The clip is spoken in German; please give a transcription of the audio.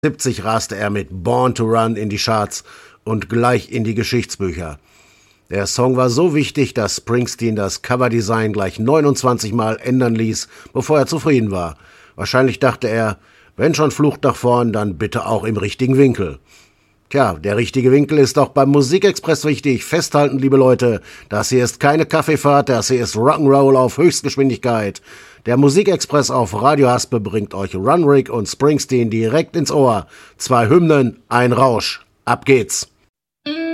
1970 raste er mit Born to Run in die Charts und gleich in die Geschichtsbücher. Der Song war so wichtig, dass Springsteen das Coverdesign gleich 29 Mal ändern ließ, bevor er zufrieden war. Wahrscheinlich dachte er, wenn schon Flucht nach vorn, dann bitte auch im richtigen Winkel. Tja, der richtige Winkel ist auch beim Musikexpress wichtig. Festhalten, liebe Leute, das hier ist keine Kaffeefahrt, das hier ist Rock'n'Roll auf Höchstgeschwindigkeit. Der Musikexpress auf Radio Haspe bringt euch Run Rick und Springsteen direkt ins Ohr. 2 Hymnen, ein Rausch. Ab geht's.